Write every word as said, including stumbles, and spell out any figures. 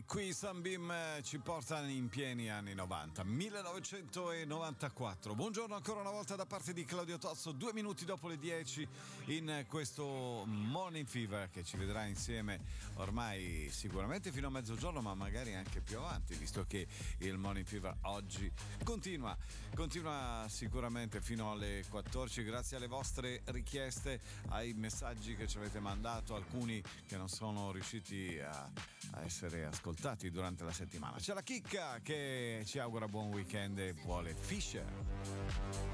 E qui Sunbeam ci porta in pieni anni novanta, millenovecentonovantaquattro. Buongiorno ancora una volta da parte di Claudio Tozzo, due minuti dopo le dieci in questo Morning Fever che ci vedrà insieme ormai sicuramente fino a mezzogiorno, ma magari anche più avanti, visto che il Morning Fever oggi continua, continua sicuramente fino alle quattordici, grazie alle vostre richieste, ai messaggi che ci avete mandato, alcuni che non sono riusciti a a essere ascoltati durante la settimana. C'è la chicca che ci augura buon weekend e vuole Fisher.